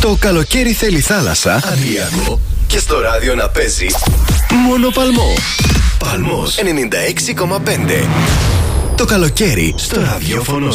Το καλοκαίρι θέλει θάλασσα, Αδριακό, και στο ράδιο να παίζει μόνο Παλμό. Παλμός 96,5. Το καλοκαίρι στο ραδιόφωνο